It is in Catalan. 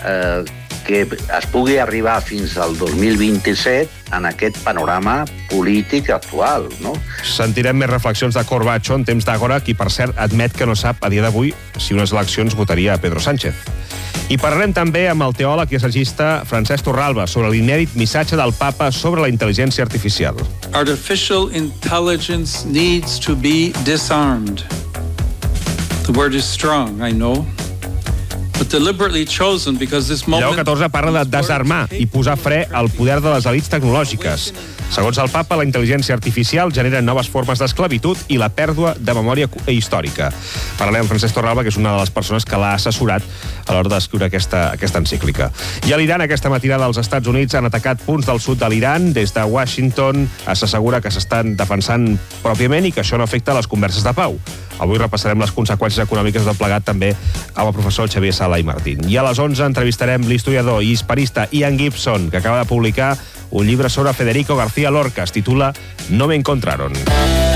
que es pugui arribar fins al 2027 en aquest panorama polític actual, no? Sentirem més reflexions de Corbacho en temps d'Àgora, qui, per cert, admet que no sap a dia d'avui si unes eleccions votaria a Pedro Sánchez. I parlarem també amb el teòleg i assagista Francesc Torralba sobre l'inèdit missatge del papa sobre la intel·ligència artificial. Artificial intelligence needs to be disarmed. The word is strong, I know. Lleó XIV parla de desarmar i posar fre al poder de les elits tecnològiques. Segons el papa, la intel·ligència artificial genera noves formes d'esclavitud i la pèrdua de memòria històrica. Parlarem amb Francesc Torralba, que és una de les persones que l'ha assessorat a l'hora d'escriure aquesta encíclica. I a l'Iran, aquesta matinada, els Estats Units han atacat punts del sud de l'Iran. Des de Washington s'assegura que s'estan defensant pròpiament i que això no afecta les converses de pau. Avui repassarem les conseqüències econòmiques del plegat també amb el professor Xavier Sala i Martín. I a les 11 entrevistarem l'historiador i hispanista Ian Gibson, que acaba de publicar un llibre sobre Federico García Lorca. Es titula No me encontraron.